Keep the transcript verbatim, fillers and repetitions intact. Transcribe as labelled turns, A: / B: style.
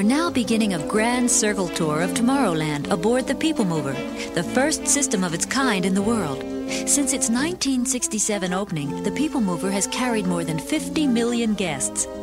A: We're now beginning a grand circle tour of Tomorrowland aboard the People Mover, the first system of its kind in the world. Since its nineteen sixty-seven opening, the People Mover has carried more than fifty million guests.